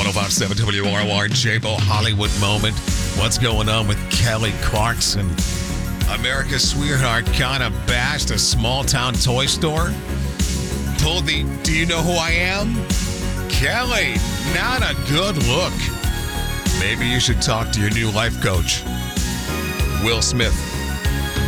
105.7 WROR, J-Bo Hollywood Moment. What's going on with Kelly Clarkson? America's sweetheart kind of bashed a small-town toy store. Told the, do you know who I am? Kelly, not a good look. Maybe you should talk to your new life coach. Will Smith